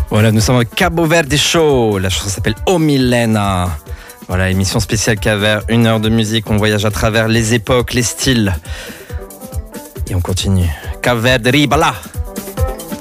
Voilà, nous sommes au Cabo Verde Show. La chanson s'appelle O Milena. Voilà, émission spéciale Cabo Verde, 1 heure de musique. On voyage à travers les époques, les styles. Et on continue. Cabo Verde Ribala.